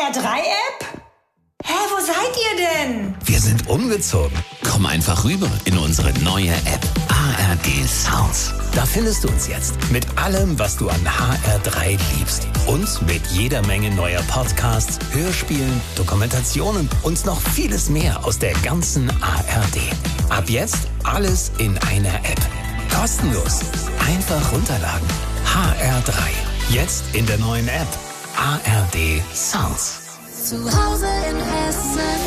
HR3-App? Hä, wo seid ihr denn? Wir sind umgezogen. Komm einfach rüber in unsere neue App ARD Sounds. Da findest du uns jetzt mit allem, was du an HR3 liebst. Und mit jeder Menge neuer Podcasts, Hörspielen, Dokumentationen und noch vieles mehr aus der ganzen ARD. Ab jetzt alles in einer App. Kostenlos. Einfach runterladen. HR3. Jetzt in der neuen App ARD Sounds. Zu Hause in Hessen.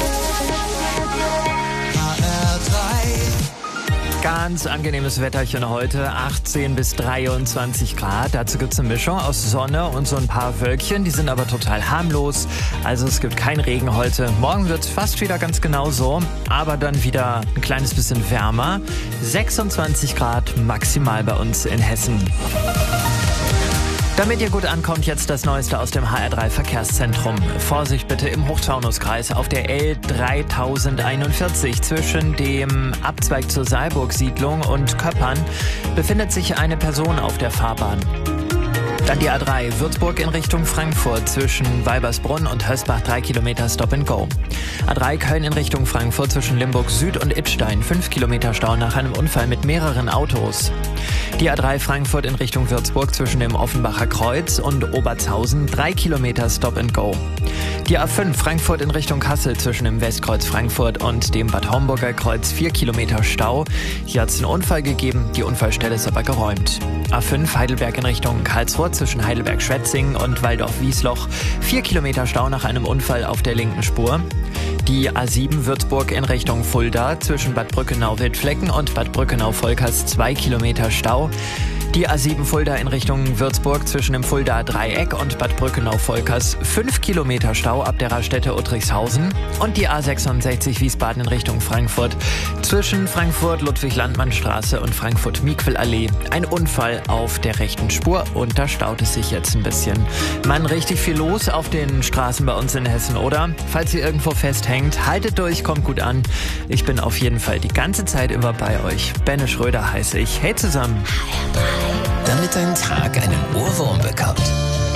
Ganz angenehmes Wetterchen heute, 18 bis 23 Grad. Dazu gibt es eine Mischung aus Sonne und so ein paar Wölkchen. Die sind aber total harmlos. Also es gibt keinen Regen heute. Morgen wird es fast wieder ganz genau so, aber dann wieder ein kleines bisschen wärmer. 26 Grad maximal bei uns in Hessen. Damit ihr gut ankommt, jetzt das Neueste aus dem HR3 Verkehrszentrum. Vorsicht bitte im Hochtaunuskreis auf der L3041 zwischen dem Abzweig zur Saalburg-Siedlung und Köppern befindet sich eine Person auf der Fahrbahn. Dann die A3 Würzburg in Richtung Frankfurt zwischen Weibersbrunn und Hösbach 3 Kilometer Stop and Go. A3 Köln in Richtung Frankfurt zwischen Limburg Süd und Idstein 5 Kilometer Stau nach einem Unfall mit mehreren Autos. Die A3 Frankfurt in Richtung Würzburg zwischen dem Offenbacher Kreuz und Obertshausen 3 Kilometer Stop and Go. Die A5 Frankfurt in Richtung Kassel zwischen dem Westkreuz Frankfurt und dem Bad Homburger Kreuz 4 Kilometer Stau. Hier hat es einen Unfall gegeben, die Unfallstelle ist aber geräumt. A5 Heidelberg in Richtung Karlsruhe zwischen Heidelberg-Schwetzingen und Waldorf-Wiesloch 4 Kilometer Stau nach einem Unfall auf der linken Spur. Die A7 Würzburg in Richtung Fulda zwischen Bad Brückenau-Wildflecken und Bad Brückenau-Volkers 2 Kilometer Stau. Die A7 Fulda in Richtung Würzburg zwischen dem Fulda Dreieck und Bad Brückenau-Volkers 5 Kilometer Stau ab der Raststätte Uttrichshausen. Und die A66 Wiesbaden in Richtung Frankfurt zwischen Frankfurt-Ludwig-Landmann-Straße und Frankfurt-Miquel-Allee. Ein Unfall auf der rechten Spur und da staut es sich jetzt ein bisschen. Mann, richtig viel los auf den Straßen bei uns in Hessen, oder? Falls ihr irgendwo festhängt, haltet durch, kommt gut an. Ich bin auf jeden Fall die ganze Zeit über bei euch. Benne Schröder heiße ich. Hey zusammen. Damit dein Tag einen Ohrwurm bekommt.